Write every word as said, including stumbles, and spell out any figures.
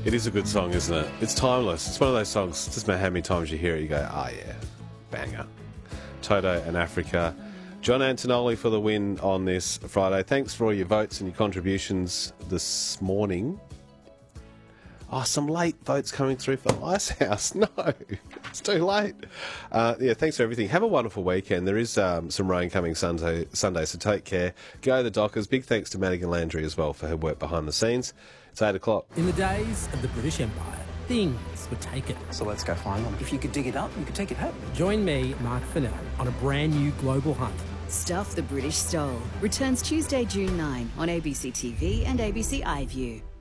It is a good song, isn't it? It's timeless. It's one of those songs, it doesn't matter how many times you hear it, you go, ah, oh, yeah, banger. Toto and Africa. John Antonelli for the win on this Friday. Thanks for all your votes and your contributions this morning. Oh, some late votes coming through for Icehouse. No, it's too late. Uh, yeah, thanks for everything. Have a wonderful weekend. There is um, some rain coming Sunday, Sunday, so take care. Go the Dockers. Big thanks to Madigan Landry as well for her work behind the scenes. It's eight o'clock. In the days of the British Empire, things were taken. So let's go find them. If you could dig it up, you could take it home. Join me, Mark Fennell, on a brand new global hunt. Stuff the British Stole returns Tuesday, June ninth on A B C T V and A B C iView.